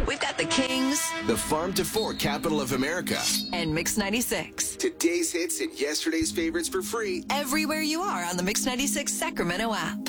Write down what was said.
We've got the Kings The farm to fork capital of America. and Mix 96. Today's hits and yesterday's favorites for free. Everywhere you are on the Mix 96 Sacramento app.